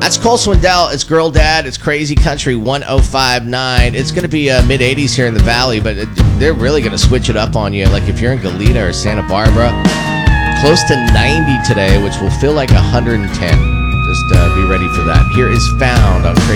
That's Cole Swindell. It's Girl Dad. It's Crazy Country 105.9. It's going to be mid-80s here in the Valley, but they're really going to switch it up on you. Like if you're in Goleta or Santa Barbara, close to 90 today, which will feel like 110. Just be ready for that. Here is Found on Crazy